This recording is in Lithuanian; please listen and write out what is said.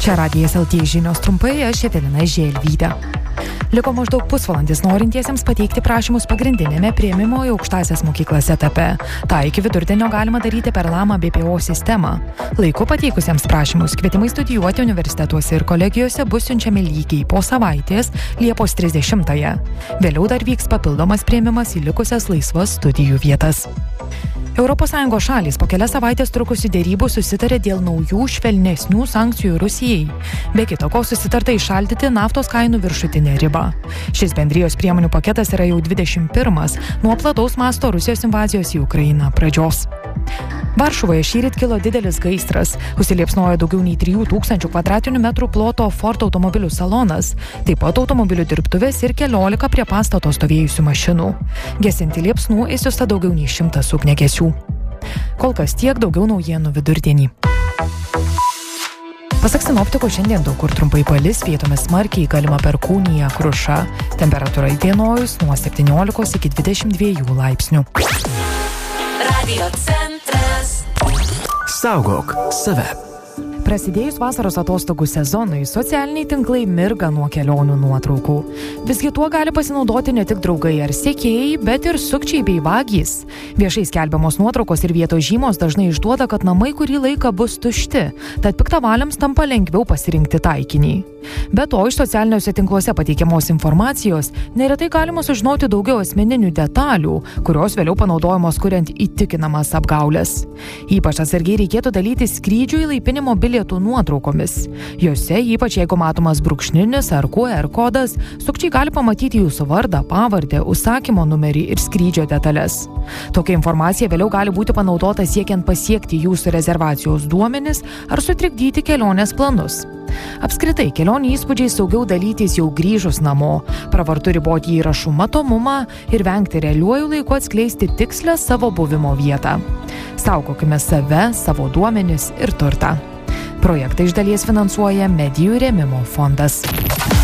Čia Radijas LT žinios trumpai, aš Evelina Želvytė. Liko maždaug pusvalandis norintiesiems pateikti prašymus pagrindinėme priėmimo į aukštąsias mokyklas etape. Ta iki vidurdienio galima daryti per LAMA BPO sistemą. Laiku pateikusiems prašymus kvietimai studijuoti universitetuose ir kolegijose bus siunčiami lygiai po savaitės Liepos 30-ąją. Vėliau dar vyks papildomas priėmimas į likusias laisvas studijų vietas. ES šalys po kelias savaitės trukusių dėrybų susitarė dėl naujų švelnesnių sankcijų Rusijai. Be kito ko susitarta įšaldyti naftos kainų viršutinę ribą. Šis bendrijos priemonių paketas yra jau 21 nuo plataus masto Rusijos invazijos į Ukrainą pradžios. Varšuvoje šįryt kilo didelis gaisras. Užsiliepsnojo daugiau nei 3000 kvadratinių metrų ploto Ford automobilių salonas, taip pat automobilių dirbtuvės ir 14 prie pastato stovėjusių mašinų. Gesinti liepsnų išsiųsta daugiau nei 100 ugniagesių. Kol kas tiek, daugiau naujienų vidurdienį. Pasak sinoptikų, šiandien daug kur trumpai palis, vietomis smarkiai galima perkūnija, kruša. Temperatūra įdienojus nuo 17 iki 22 laipsnių. Radio centras. Saugok save. Prasidėjus vasaros atostogų sezonui, socialiniai tinklai mirga nuo kelionių nuotraukų. Visgi tuo gali pasinaudoti ne tik draugai ar sekėjai, bet ir sukčiai bei vagys. Viešai skelbiamos nuotraukos ir vietos žymos dažnai išduoda, kad namai kurį laiką bus tušti, tad piktavaliams tampa lengviau pasirinkti taikinį. Be to, iš socialiniuose tinkluose pateikiamos informacijos neretai galima sužinoti daugiau asmeninių detalių, kurios vėliau panaudojamos kuriant įtikinamas apgaulės. Ypač atsargiai reikėtų dalytis skrydžių įlaipinimo bilietų nuotraukomis. Jose, ypač jeigu matomas brūkšninis ar QR kodas, sukčiai gali pamatyti jūsų vardą, pavardę, užsakymo numerį ir skrydžio detalės. Tokia informacija vėliau gali būti panaudota siekiant pasiekti jūsų rezervacijos duomenis ar sutrikdyti kelionės planus. Apskritai, kelionių įspūdžiai saugiau dalytis jau grįžus namo. Pravartu riboti įrašų matomumą ir vengti realiuoju laiku atskleisti tikslę savo buvimo vietą. Saugokime save, savo duomenis ir turtą. Projektą iš dalies finansuoja Medijų rėmimo fondas.